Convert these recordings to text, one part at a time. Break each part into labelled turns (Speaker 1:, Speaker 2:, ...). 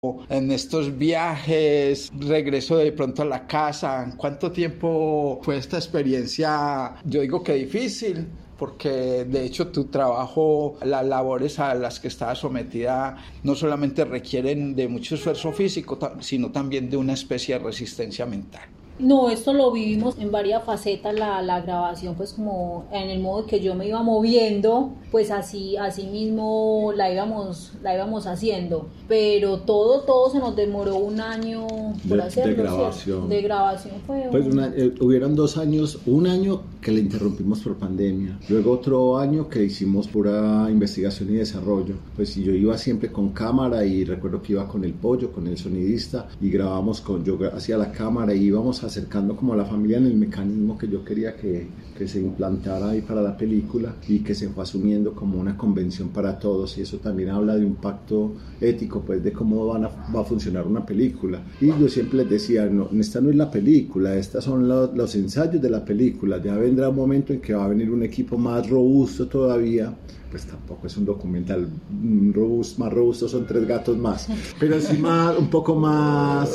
Speaker 1: en estos viajes, regreso de pronto a la casa. ¿Cuánto tiempo fue esta experiencia? Yo digo que difícil, porque de hecho tu trabajo, las labores a las que estaba sometida no solamente requieren de mucho esfuerzo físico, sino también de una especie de resistencia mental.
Speaker 2: No, esto lo vivimos en varias facetas, la grabación, pues como en el modo que yo me iba moviendo, pues así mismo la íbamos haciendo, pero todo se nos demoró un año por hacerlo.
Speaker 3: De grabación.
Speaker 2: De grabación fue
Speaker 3: pues hubieron 2 años, un año que le interrumpimos por pandemia, luego otro año que hicimos pura investigación y desarrollo, pues yo iba siempre con cámara y recuerdo que iba con el Pollo, con el sonidista, y grabábamos yo hacía la cámara y íbamos acercando como a la familia en el mecanismo que yo quería que se implantara ahí para la película y que se fue asumiendo como una convención para todos, y eso también habla de un pacto ético, pues de cómo va a funcionar una película. Y yo siempre les decía, no, esta no es la película, estas son los ensayos de la película, ya vendrá un momento en que va a venir un equipo más robusto todavía, pues tampoco es un documental robusto, más robusto son 3 gatos más, pero sí un poco más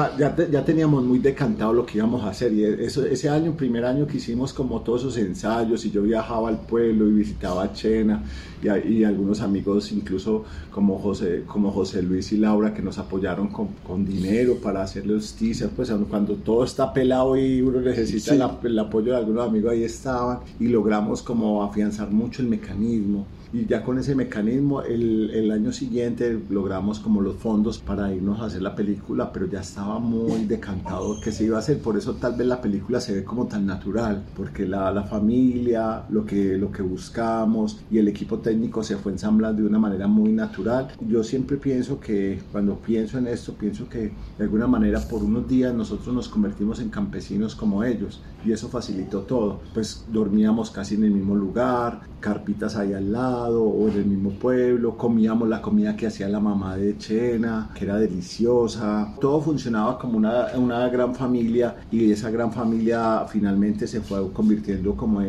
Speaker 3: ya teníamos muy decantado lo que íbamos a hacer, y ese año, primer año que hicimos como todos esos ensayos, y yo viajaba al pueblo y visitaba Chena, y algunos amigos incluso como José Luis y Laura, que nos apoyaron con dinero para hacer los teasers, pues cuando todo está pelado y uno necesita el apoyo de algunos amigos, ahí estaban, y logramos como afianzar mucho el mecanismo. Y ya con ese mecanismo el año siguiente logramos como los fondos para irnos a hacer la película, pero ya estaba muy decantado que se iba a hacer, por eso tal vez la película se ve como tan natural, porque la familia, lo que buscamos y el equipo técnico se fue ensamblando de una manera muy natural. Yo siempre pienso que cuando pienso en esto, pienso que de alguna manera por unos días nosotros nos convertimos en campesinos como ellos, y eso facilitó todo, pues dormíamos casi en el mismo lugar, carpitas ahí al lado o en el mismo pueblo, comíamos la comida que hacía la mamá de Chena, que era deliciosa, todo funcionaba como una gran familia, y esa gran familia finalmente se fue convirtiendo como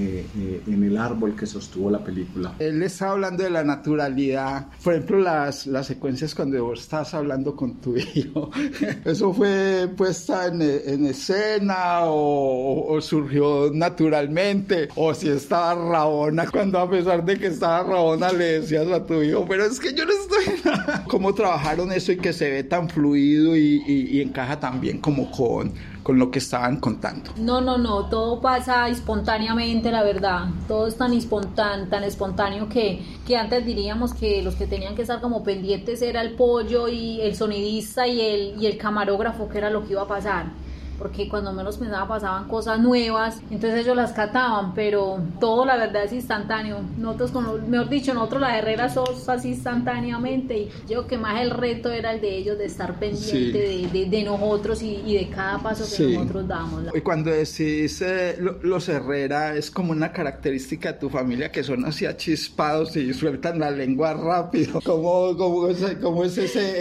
Speaker 3: en el árbol que sostuvo la película.
Speaker 1: Él estaba hablando de la naturalidad, por ejemplo las secuencias cuando vos estás hablando con tu hijo, ¿eso fue puesta en escena o surgió naturalmente, o si estaba rabona cuando a pesar de que estaba rabona le decías a tu hijo, pero es que yo no estoy nada? ¿Cómo trabajaron eso y que se ve tan fluido y encaja tan bien como con lo que estaban contando?
Speaker 2: No, todo pasa espontáneamente, la verdad, todo es tan espontáneo que antes diríamos que los que tenían que estar como pendientes era el Pollo y el sonidista y el camarógrafo, que era lo que iba a pasar, porque cuando menos pensaba pasaban cosas nuevas, entonces ellos las cataban, pero todo la verdad es instantáneo. Nosotros, mejor dicho, nosotros las herreras somos así instantáneamente, y yo que más el reto era el de ellos, de estar pendiente de nosotros y de cada paso que nosotros damos.
Speaker 1: Y cuando decís los Herrera, es como una característica de tu familia que son así achispados y sueltan la lengua rápido, como es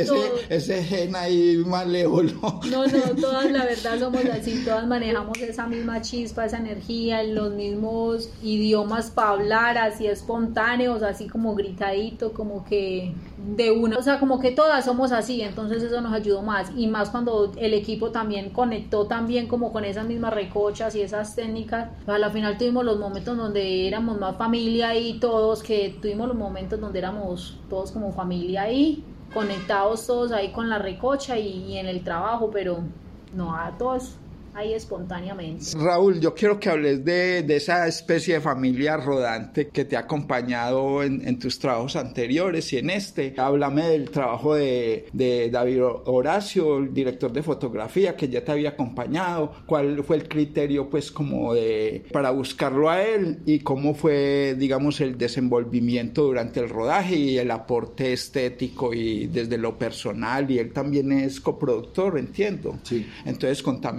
Speaker 1: ese gen ahí malévolo.
Speaker 2: No, todas la verdad somos así, todas manejamos esa misma chispa, esa energía, los mismos idiomas para hablar, así espontáneos, así como gritadito, como que de una, o sea, como que todas somos así, entonces eso nos ayudó más, y más cuando el equipo también conectó también como con esas mismas recochas y esas técnicas. A la final tuvimos los momentos donde éramos más familia y todos, que tuvimos los momentos donde éramos todos como familia ahí, conectados todos ahí con la recocha y en el trabajo, pero no a todos ahí espontáneamente.
Speaker 1: Raúl, yo quiero que hables de esa especie de familia rodante que te ha acompañado en tus trabajos anteriores y en este. Háblame del trabajo de David Horacio, el director de fotografía, que ya te había acompañado. ¿Cuál fue el criterio, pues, como para buscarlo a él, y cómo fue, digamos, el desenvolvimiento durante el rodaje y el aporte estético y desde lo personal? Y él también es coproductor, entiendo.
Speaker 3: Sí.
Speaker 1: Entonces, contame cuál fue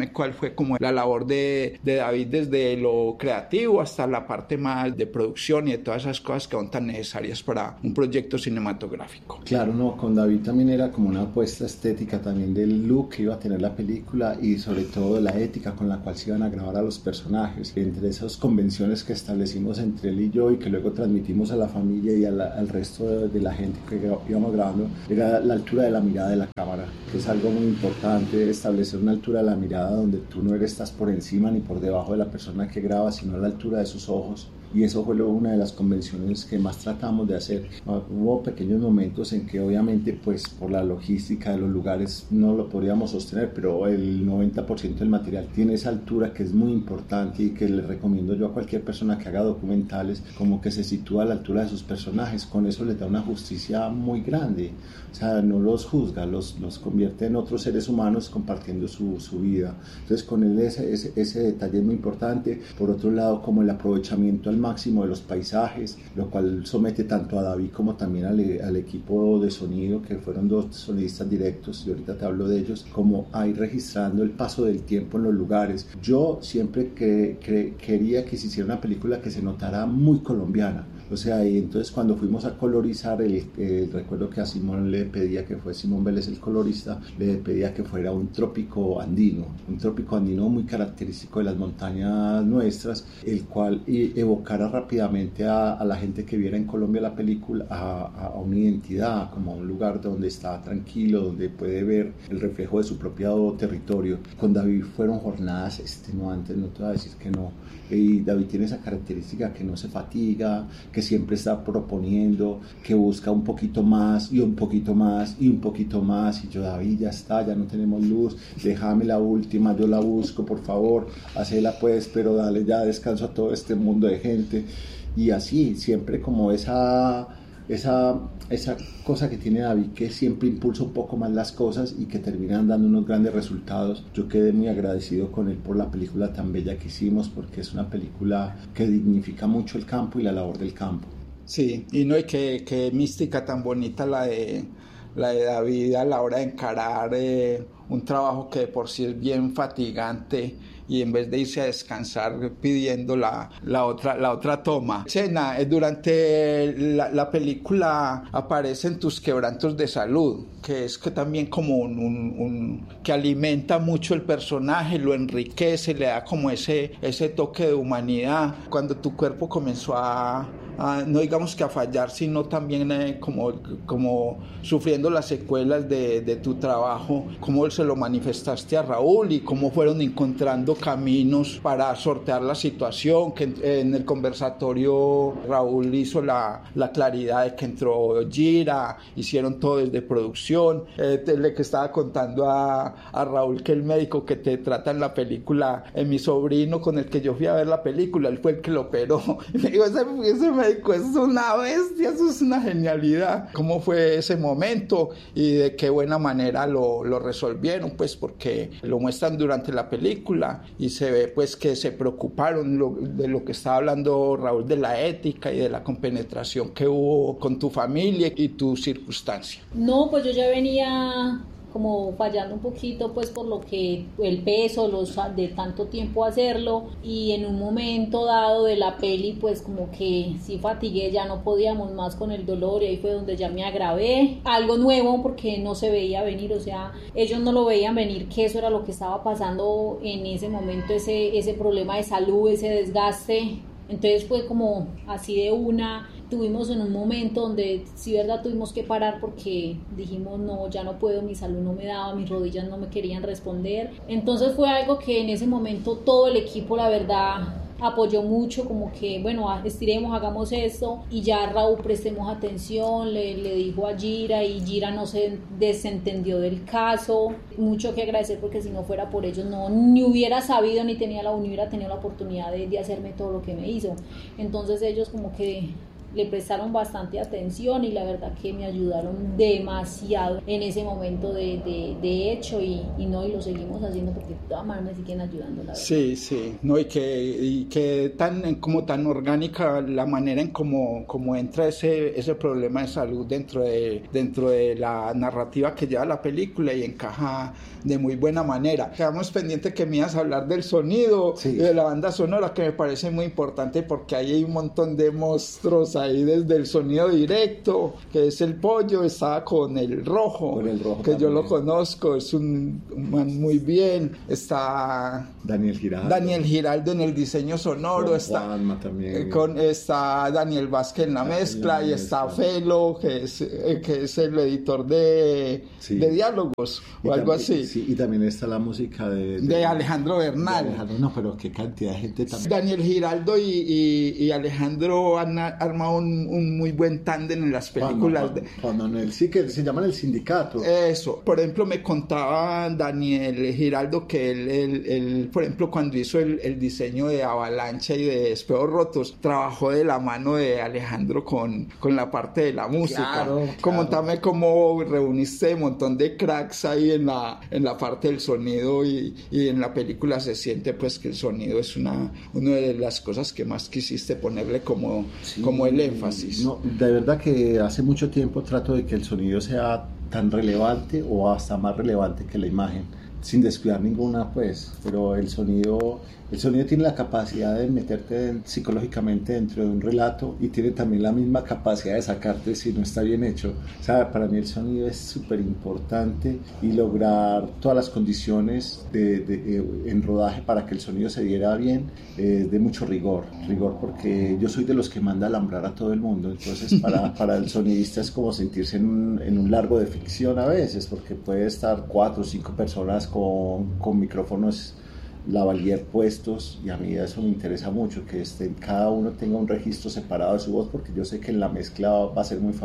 Speaker 1: fue como la labor de David desde lo creativo hasta la parte más de producción y de todas esas cosas que son tan necesarias para un proyecto cinematográfico.
Speaker 3: Claro, no, con David también era como una apuesta estética también del look que iba a tener la película y sobre todo de la ética con la cual se iban a grabar a los personajes. Entre esas convenciones que establecimos entre él y yo y que luego transmitimos a la familia y al resto de la gente que íbamos grabando, era la altura de la mirada de la cámara, que es algo muy importante, establecer una altura de la mirada donde tú no estás por encima ni por debajo de la persona que graba, sino a la altura de sus ojos. Y eso fue una de las convenciones que más tratamos de hacer. Hubo pequeños momentos en que obviamente pues por la logística de los lugares no lo podíamos sostener, pero el 90% del material tiene esa altura que es muy importante y que le recomiendo yo a cualquier persona que haga documentales, como que se sitúa a la altura de sus personajes. Con eso les da una justicia muy grande. O sea, no los juzga, los convierte en otros seres humanos compartiendo su vida. Entonces con él ese detalle es muy importante. Por otro lado, como el aprovechamiento al máximo de los paisajes, lo cual somete tanto a David como también al equipo de sonido, que fueron 2 sonidistas directos y ahorita te hablo de ellos, como ahí registrando el paso del tiempo en los lugares. Yo siempre quería que se hiciera una película que se notara muy colombiana. O sea, y entonces cuando fuimos a colorizar, recuerdo que a Simón le pedía, que fue Simón Vélez el colorista, le pedía que fuera un trópico andino muy característico de las montañas nuestras, el cual evocara rápidamente a la gente que viera en Colombia la película a una identidad, como a un lugar donde está tranquilo, donde puede ver el reflejo de su propio territorio. Con David fueron jornadas extenuantes, no te voy a decir que no. Y David tiene esa característica que no se fatiga, que siempre está proponiendo, que busca un poquito más y un poquito más y un poquito más. Y yo, David, ya está, ya no tenemos luz, déjame la última, yo la busco, por favor, hacela pues, pero dale ya descanso a todo este mundo de gente. Y así, siempre como esa cosa que tiene David, que siempre impulsa un poco más las cosas y que terminan dando unos grandes resultados. Yo quedé muy agradecido con él por la película tan bella que hicimos, porque es una película que dignifica mucho el campo y la labor del campo.
Speaker 1: Sí, y no hay que mística tan bonita la de David a la hora de encarar un trabajo que de por sí es bien fatigante, y en vez de irse a descansar pidiendo la otra toma. Escena, durante la película aparecen tus quebrantos de salud, que es que también como que alimenta mucho el personaje, lo enriquece, le da como ese toque de humanidad. Cuando tu cuerpo comenzó a no digamos que a fallar, sino también como sufriendo las secuelas de tu trabajo, cómo se lo manifestaste a Raúl y cómo fueron encontrando caminos para sortear la situación, que en el conversatorio Raúl hizo la claridad de que entró Gira, hicieron todo desde producción. Le que estaba contando a Raúl que el médico que te trata en la película, mi sobrino con el que yo fui a ver la película, él fue el que lo operó, y me dijo, ese médico es una bestia, eso es una genialidad. ¿Cómo fue ese momento y de qué buena manera lo resolvieron? Pues porque lo muestran durante la película y se ve pues que se preocuparon de lo que estaba hablando Raúl, de la ética y de la compenetración que hubo con tu familia y tu circunstancia.
Speaker 2: No, pues yo ya venía como fallando un poquito pues por lo que el peso de tanto tiempo hacerlo, y en un momento dado de la peli pues como que sí fatigué, ya no podíamos más con el dolor, y ahí fue donde ya me agravé, algo nuevo porque no se veía venir, o sea, ellos no lo veían venir, que eso era lo que estaba pasando en ese momento, ese problema de salud, ese desgaste. Entonces fue como así de una. Tuvimos en un momento donde sí, verdad, tuvimos que parar porque dijimos no, ya no puedo, mi salud no me daba, mis rodillas no me querían responder. Entonces fue algo que en ese momento todo el equipo, la verdad, apoyó mucho, como que bueno, estiremos, hagamos esto, y ya Raúl prestemos atención, le dijo a Gira, y Gira no se desentendió del caso. Mucho que agradecer, porque si no fuera por ellos no ni hubiera sabido ni hubiera tenido la oportunidad de hacerme todo lo que me hizo. Entonces ellos como que le prestaron bastante atención y la verdad que me ayudaron demasiado en ese momento de hecho y lo seguimos haciendo porque de todas maneras me siguen ayudando, la verdad.
Speaker 1: Sí, no, y que tan orgánica la manera en cómo entra ese problema de salud dentro de la narrativa que lleva la película y encaja de muy buena manera. Quedamos pendientes que me ibas a hablar del sonido y de la banda sonora, que me parece muy importante porque ahí hay un montón de monstruos ahí desde el sonido directo, que es el Pollo, estaba con el Rojo que también. Yo lo conozco, es un man muy bien, está Daniel Giraldo en el diseño sonoro, está Daniel Vázquez en la mezcla y está Felo, que es el editor de diálogos o algo así.
Speaker 3: Sí, y también está la música
Speaker 1: de Alejandro Bernal.
Speaker 3: No, pero qué cantidad de gente también.
Speaker 1: Daniel Giraldo y Alejandro han armado un muy buen tándem en las películas.
Speaker 3: Juan Manuel, sí, que se llaman El Sindicato.
Speaker 1: Eso, por ejemplo, me contaba Daniel Giraldo que él por ejemplo, cuando hizo el diseño de Avalancha y de Espejos Rotos, trabajó de la mano de Alejandro con la parte de la música. Claro. Contame cómo reuniste un montón de cracks ahí en la parte del sonido y en la película se siente pues que el sonido es una de las cosas que más quisiste ponerle como el énfasis.
Speaker 3: No, de verdad que hace mucho tiempo trato de que el sonido sea tan relevante o hasta más relevante que la imagen, sin descuidar ninguna pues, pero el sonido tiene la capacidad de meterte psicológicamente dentro de un relato y tiene también la misma capacidad de sacarte si no está bien hecho. O sea, para mí el sonido es súper importante y lograr todas las condiciones en rodaje para que el sonido se diera bien es de mucho rigor porque yo soy de los que manda alambrar a todo el mundo, entonces para el sonidista es como sentirse en un largo de ficción a veces, porque puede estar 4 o 5 personas con micrófonos lavalier puestos y a mí eso me interesa mucho, que cada uno tenga un registro separado de su voz, porque yo sé que en la mezcla va a ser muy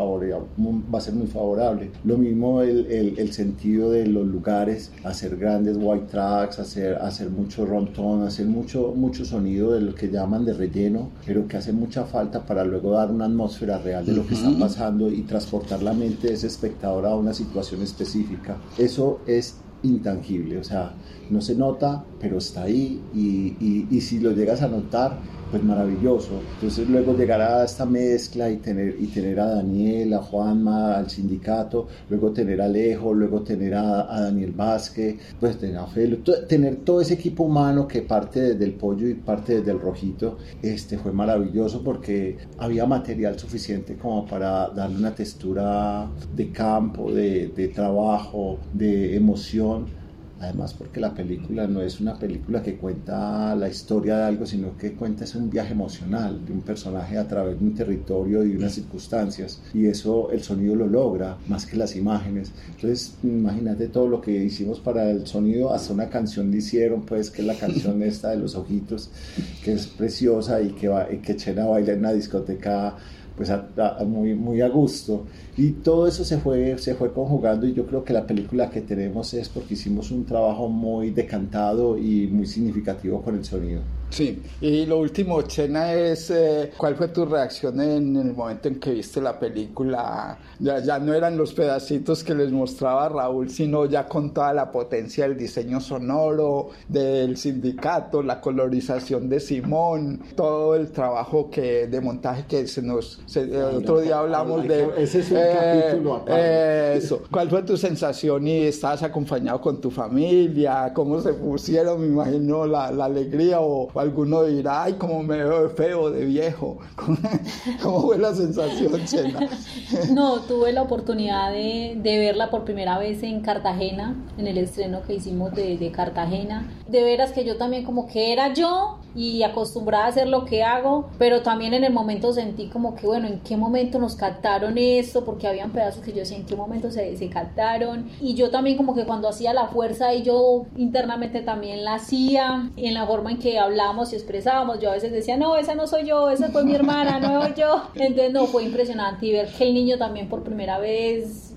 Speaker 3: favorable. Lo mismo el sentido de los lugares, hacer grandes white tracks, hacer mucho rontón, hacer mucho sonido de lo que llaman de relleno, pero que hace mucha falta para luego dar una atmósfera real de lo que está pasando y transportar la mente de ese espectador a una situación específica. Eso es intangible, o sea, no se nota, pero está ahí y si lo llegas a notar, pues maravilloso. Entonces luego llegar a esta mezcla y tener a Daniel, a Juanma, al Sindicato, luego tener a Alejo, luego tener a Daniel Vázquez, pues tener a Felo, tener todo ese equipo humano que parte desde el Pollo y parte desde el Rojito, fue maravilloso porque había material suficiente como para darle una textura de campo, de trabajo, de emoción. Además porque la película no es una película que cuenta la historia de algo, sino que cuenta es un viaje emocional de un personaje a través de un territorio y de unas circunstancias, y eso el sonido lo logra más que las imágenes. Entonces imagínate todo lo que hicimos para el sonido, hasta una canción le hicieron, pues, que es la canción esta de Los Ojitos, que es preciosa y que Chena baila en una discoteca pues muy a gusto, y todo eso se fue conjugando, y yo creo que la película que tenemos es porque hicimos un trabajo muy decantado y muy significativo con el sonido.
Speaker 1: Sí, y lo último, Chena, es ¿cuál fue tu reacción en el momento en que viste la película? Ya no eran los pedacitos que les mostraba Raúl, sino ya con toda la potencia del diseño sonoro, del Sindicato, la colorización de Simón, todo el trabajo de montaje que otro día hablamos de...
Speaker 3: Ese es un capítulo aparte.
Speaker 1: Eso. ¿Cuál fue tu sensación y estabas acompañado con tu familia? ¿Cómo se pusieron? Me imagino la alegría, o alguno dirá, ay, cómo me veo de feo, de viejo. ¿Cómo fue la sensación, Chena?
Speaker 2: No, tuve la oportunidad de verla por primera vez en Cartagena, en el estreno que hicimos de Cartagena. De veras que yo también como que era yo y acostumbrada a hacer lo que hago, pero también en el momento sentí como que, bueno, ¿en qué momento nos captaron esto? Porque habían pedazos que yo decía, ¿en qué momento se captaron? Y yo también como que cuando hacía la fuerza y yo internamente también la hacía, en la forma en que hablábamos y expresábamos, yo a veces decía, no, esa no soy yo, esa fue mi hermana, no soy yo. Entonces no, fue impresionante, y ver que el niño también por primera vez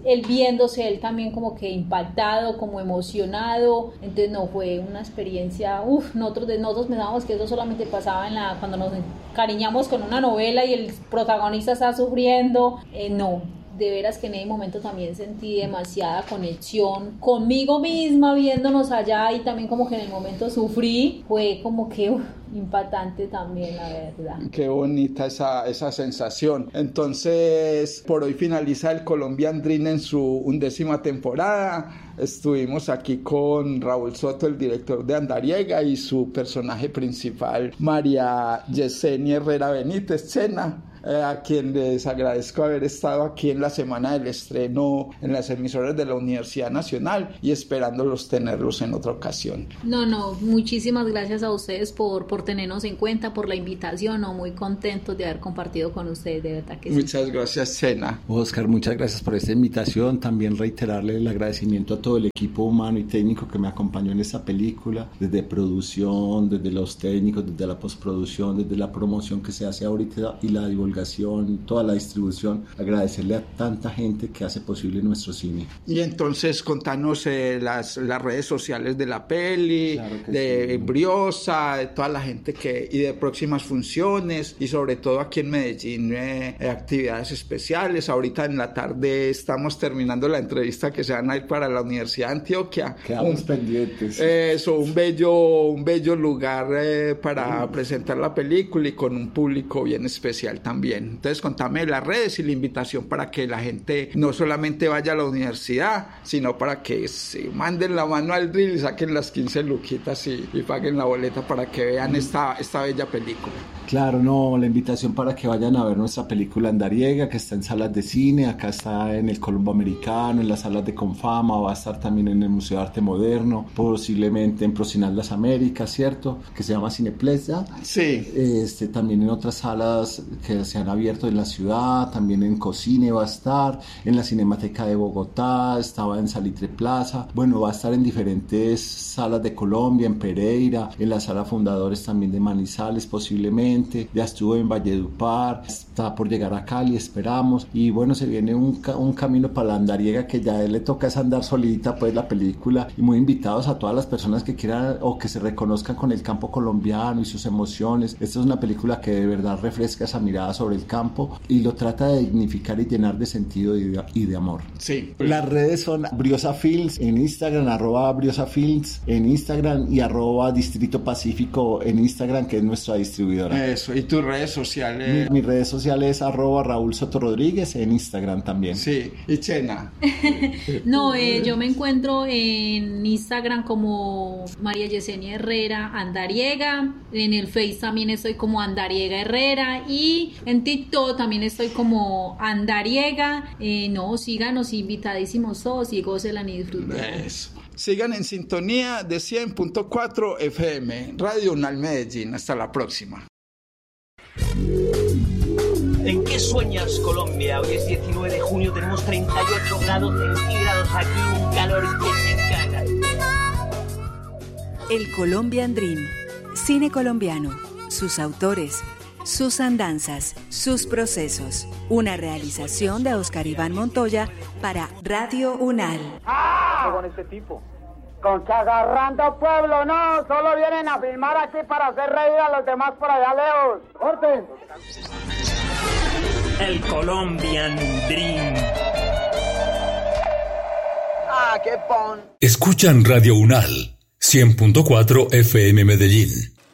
Speaker 2: él viéndose, él también como que impactado, como emocionado. Entonces no, fue una experiencia, nosotros pensábamos que eso solamente pasaba cuando nos encariñamos con una novela y el protagonista está sufriendo. No, de veras que en ese momento también sentí demasiada conexión conmigo misma viéndonos allá, y también como que en el momento sufrí, fue como que impactante también, la verdad.
Speaker 1: Qué bonita esa sensación. Entonces, por hoy finaliza el Colombian Dream en su 11ª temporada. Estuvimos aquí con Raúl Soto, el director de Andariega, y su personaje principal, María Yesenia Herrera Benítez, Chena, a quien les agradezco haber estado aquí en la semana del estreno en las emisoras de la Universidad Nacional, y esperándolos tenerlos en otra ocasión.
Speaker 2: No, muchísimas gracias a ustedes por tenernos en cuenta, por la invitación. Muy contentos de haber compartido con ustedes, de verdad que sí.
Speaker 1: Muchas gracias, Chena.
Speaker 3: Oscar, muchas gracias por esta invitación. También reiterarle el agradecimiento a todo el equipo humano y técnico que me acompañó en esta película, desde producción, desde los técnicos, desde la postproducción, desde la promoción que se hace ahorita y la divulgación, toda la distribución. Agradecerle a tanta gente que hace posible nuestro cine.
Speaker 1: Y entonces contanos las redes sociales de la peli, claro de sí. Briosa, de toda la gente y de próximas funciones, y sobre todo aquí en Medellín actividades especiales. Ahorita en la tarde estamos terminando la entrevista que se van a ir para la Universidad de Antioquia.
Speaker 3: Quedamos pendientes.
Speaker 1: Eso, un bello lugar para presentar la película, y con un público bien especial también. Entonces contame las redes y la invitación para que la gente no solamente vaya a la universidad, sino para que se manden la mano al drill y saquen las 15 luquitas y paguen la boleta para que vean esta bella película.
Speaker 3: Claro, no, la invitación para que vayan a ver nuestra película Andariega, que está en salas de cine, acá está en el Colombo Americano, en las salas de Confama, va a estar también en el Museo de Arte Moderno, posiblemente en Procinal Las Américas, ¿cierto? Que se llama Cineplex, ¿ya?
Speaker 1: Sí.
Speaker 3: También en otras salas que se han abierto en la ciudad, también en Cocine va a estar, en la Cinemateca de Bogotá, estaba en Salitre Plaza, bueno, va a estar en diferentes salas de Colombia, en Pereira, en la Sala Fundadores también de Manizales posiblemente, ya estuvo en Valledupar, está por llegar a Cali, esperamos, y bueno, se viene un camino para la Andariega que ya le toca es andar solita pues la película, y muy invitados a todas las personas que quieran o que se reconozcan con el campo colombiano y sus emociones. Esta es una película que de verdad refresca esa mirada sobre el campo y lo trata de dignificar y llenar de sentido y de amor.
Speaker 1: Sí.
Speaker 3: Las redes son Briosa Films en Instagram, @Briosa Films en Instagram, y @Distrito Pacífico en Instagram, que es nuestra distribuidora.
Speaker 1: Eso, y tus redes sociales.
Speaker 3: Mis redes sociales @Raúl Soto Rodríguez en Instagram también.
Speaker 1: Sí, y Chena.
Speaker 2: No, yo me encuentro en Instagram como María Yesenia Herrera Andariega, en el Face también estoy como Andariega Herrera, y en TikTok también estoy como Andariega. No, síganos, invitadísimos todos, y gócenla y disfruten.
Speaker 1: Eso. Sigan en sintonía de 100.4 FM, Radio UNAL Medellín. Hasta la próxima.
Speaker 4: ¿En qué sueñas, Colombia? Hoy es 19 de junio, tenemos 38 grados centígrados aquí, un calor que se caga.
Speaker 5: El Colombian Dream, cine colombiano, sus autores, sus andanzas, sus procesos. Una realización de Oscar Iván Montoya para Radio UNAL.
Speaker 6: ¡Ah! Con este tipo. Con que agarrando pueblo, no, solo vienen a filmar aquí para hacer reír a los demás por allá lejos. ¡Orden!
Speaker 4: El Colombian Dream.
Speaker 6: ¡Ah, qué pon!
Speaker 7: Escuchan Radio UNAL, 100.4 FM Medellín.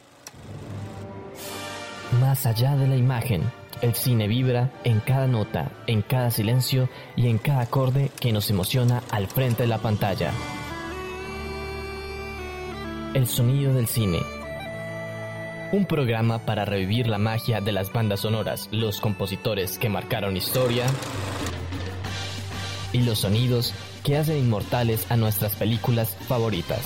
Speaker 8: Más allá de la imagen, el cine vibra en cada nota, en cada silencio y en cada acorde que nos emociona al frente de la pantalla. El sonido del cine. Un programa para revivir la magia de las bandas sonoras, los compositores que marcaron historia y los sonidos que hacen inmortales a nuestras películas favoritas.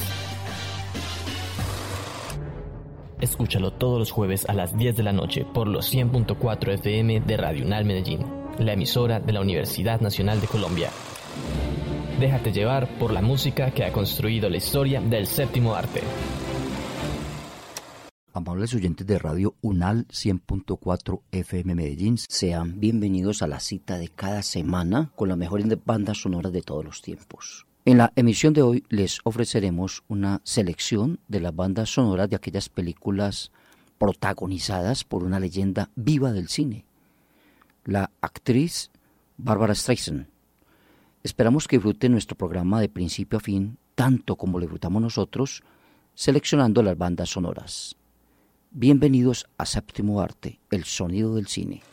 Speaker 8: Escúchalo todos los jueves a las 10 de la noche por los 100.4 FM de Radio UNAL Medellín, la emisora de la Universidad Nacional de Colombia. Déjate llevar por la música que ha construido la historia del séptimo arte.
Speaker 9: Amables oyentes de Radio UNAL 100.4 FM Medellín, sean bienvenidos a la cita de cada semana con las mejores bandas sonoras de todos los tiempos. En la emisión de hoy les ofreceremos una selección de las bandas sonoras de aquellas películas protagonizadas por una leyenda viva del cine, la actriz Barbra Streisand. Esperamos que disfruten nuestro programa de principio a fin, tanto como lo disfrutamos nosotros, seleccionando las bandas sonoras. Bienvenidos a Séptimo Arte, el sonido del cine.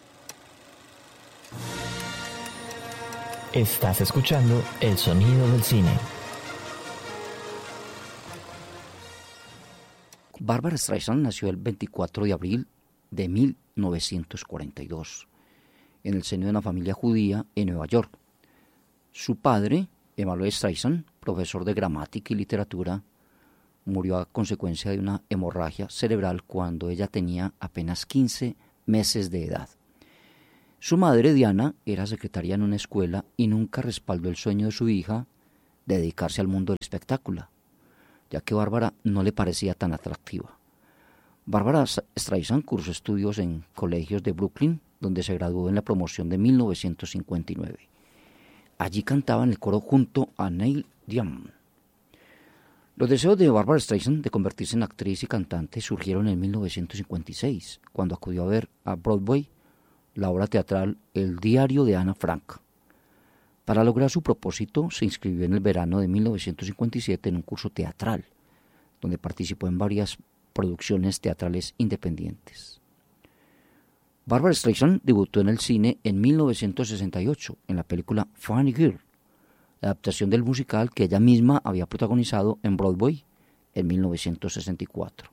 Speaker 8: Estás escuchando El sonido del cine.
Speaker 9: Barbra Streisand nació el 24 de abril de 1942 en el seno de una familia judía en Nueva York. Su padre, Emanuel Streisand, profesor de gramática y literatura, murió a consecuencia de una hemorragia cerebral cuando ella tenía apenas 15 meses de edad. Su madre, Diana, era secretaria en una escuela y nunca respaldó el sueño de su hija de dedicarse al mundo del espectáculo, ya que Bárbara no le parecía tan atractiva. Barbra Streisand cursó estudios en colegios de Brooklyn, donde se graduó en la promoción de 1959. Allí cantaba en el coro junto a Neil Diamond. Los deseos de Barbra Streisand de convertirse en actriz y cantante surgieron en 1956, cuando acudió a ver a Broadway la obra teatral El diario de Ana Frank. Para lograr su propósito, se inscribió en el verano de 1957 en un curso teatral, donde participó en varias producciones teatrales independientes. Barbra Streisand debutó en el cine en 1968 en la película Funny Girl, la adaptación del musical que ella misma había protagonizado en Broadway en 1964,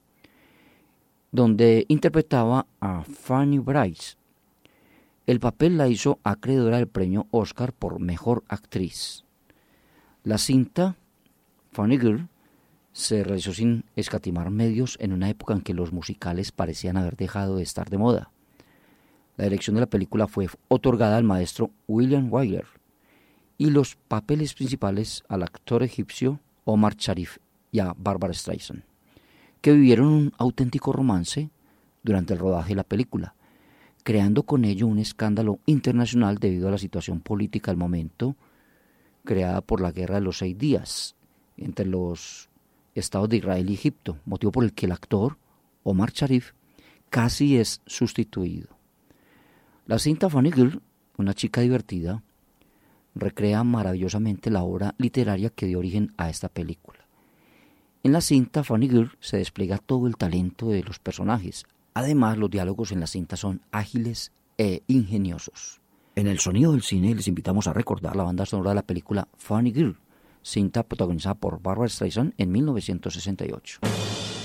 Speaker 9: donde interpretaba a Fanny Brice. El papel la hizo acreedora del premio Oscar por Mejor Actriz. La cinta Funny Girl se realizó sin escatimar medios en una época en que los musicales parecían haber dejado de estar de moda. La dirección de la película fue otorgada al maestro William Wyler y los papeles principales al actor egipcio Omar Sharif y a Barbra Streisand, que vivieron un auténtico romance durante el rodaje de la película, creando con ello un escándalo internacional debido a la situación política del momento, creada por la Guerra de los 6 días entre los estados de Israel y Egipto, motivo por el que el actor Omar Sharif casi es sustituido. La cinta Funny Girl, una chica divertida, recrea maravillosamente la obra literaria que dio origen a esta película. En la cinta Funny Girl se despliega todo el talento de los personajes. Además, los diálogos en la cinta son ágiles e ingeniosos. En el sonido del cine les invitamos a recordar la banda sonora de la película Funny Girl, cinta protagonizada por Barbra Streisand en 1968.